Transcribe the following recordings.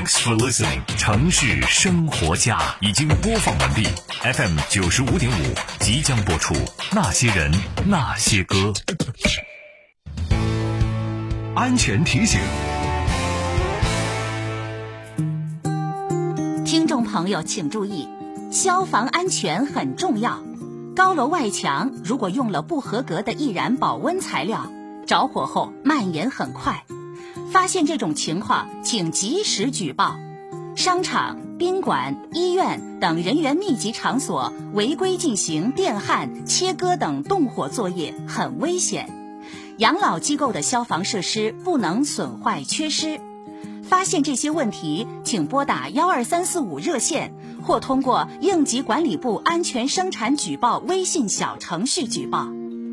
Thanks for listening。城市生活家已经播放完毕 ，FM 95.5即将播出。那些人，那些歌。安全提醒。 听众朋友请注意，消防安全很重要。高楼外墙如果用了不合格的易燃保温材料，着火后蔓延很快。发现这种情况，请及时举报。商场、宾馆、医院等人员密集场所违规进行电焊、切割等动火作业很危险。养老机构的消防设施不能损坏缺失。发现这些问题，请拨打12345热线，或通过应急管理部安全生产举报微信小程序举报。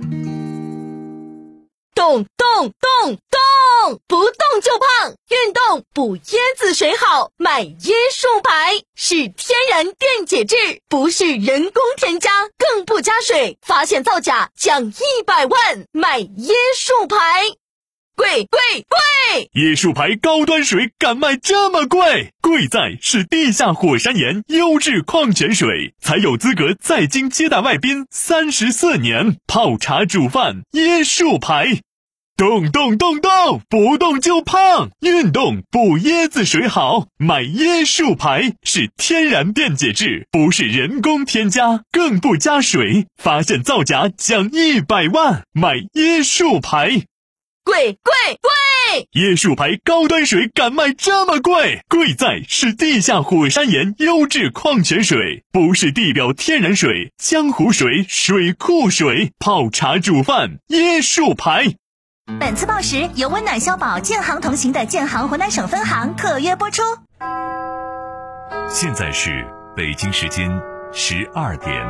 动动动动，不动就胖，运动补椰子水好，买椰树牌，是天然电解质，不是人工添加，更不加水，发现造假奖100万，买椰树牌。贵贵贵！ 椰树牌高端水敢卖这么贵？贵在是地下火山岩优质矿泉水，才有资格在京接待外宾34年，泡茶煮饭椰树牌。动动动动，不动就胖，运动补椰子水好，买椰树牌，是天然电解质，不是人工添加，更不加水，发现造假奖100万，买椰树牌。 贵贵贵！ 椰树牌高端水敢卖这么贵？贵在是地下火山岩优质矿泉水，不是地表天然水、江湖水、水库水，泡茶煮饭椰树牌。 本次报时由温暖消保建行同行的建行湖南省分行特约播出。 现在是北京时间12点。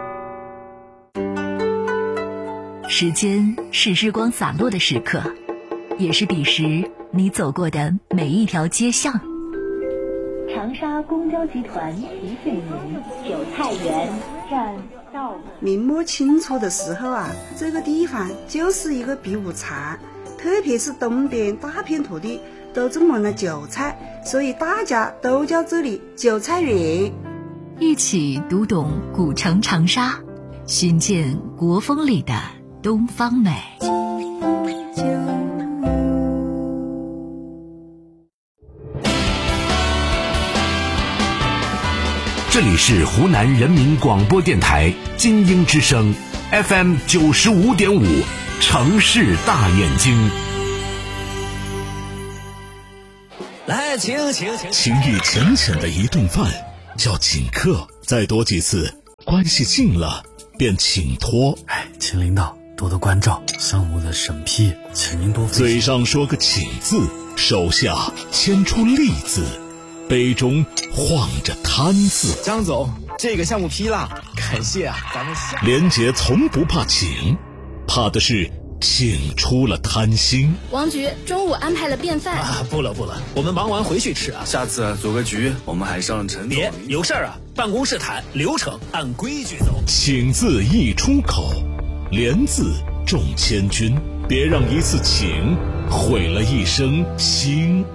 时间是日光洒落的时刻，也是彼时你走过的每一条街巷。 长沙公交集团提醒您，韭菜园站到了。 明摸清楚的时候啊，这个地方就是一个避误差，特别是东边大片土地都种满了韭菜，所以大家都叫这里韭菜园。 一起读懂古城长沙，寻见国风里的东方美。 这里是湖南人民广播电台金鹰之声 FM 95.5城市大眼睛。 来，请情谊浅浅的一顿饭叫请客，再多几次关系近了便请托。 请领导多多关照，项目的审批请您多费心。 嘴上说个请字，手下牵出利字，杯中晃着贪字。 张总，这个项目批了，感谢啊，咱们廉洁从不怕请，怕的是请出了贪心。 王局中午安排了便饭啊，不了，我们忙完回去吃啊。 下次组个局，我们还上陈总。 别有事啊，办公室谈，流程按规矩走。 请字一出口，廉字重千钧，别让一次请毁了一生心。